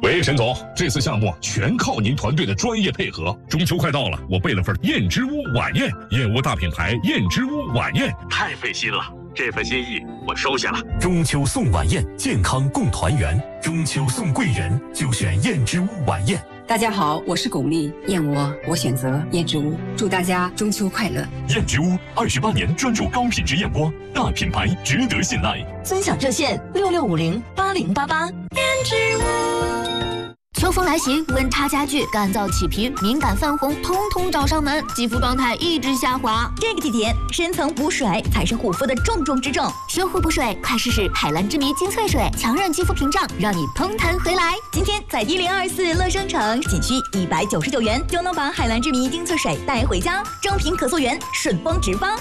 喂，沈总，这次项目全靠您团队的专业配合。中秋快到了，我备了份燕之屋晚宴，燕窝大品牌燕之屋晚宴，太费心了。这份心意我收下了。 中秋送晚宴，健康共团圆。中秋送贵人，就选燕之屋晚宴。 大家好，我是巩俐，燕窝我选择燕之屋，祝大家中秋快乐。 燕之屋28年专注高品质燕窝，大品牌值得信赖。 尊享热线66508088。燕之屋。 秋风来袭，温差加剧，干燥起皮、敏感泛红，通通找上门，肌肤状态一直下滑。 这个季节，深层补水才是护肤的重中之重。 修护补水，快试试海蓝之谜精粹水，强韧肌肤屏障，让你嘭弹回来。 今天在1024乐生城，仅需199元就能把海蓝之谜精粹水带回家，正品可溯源，顺丰直发。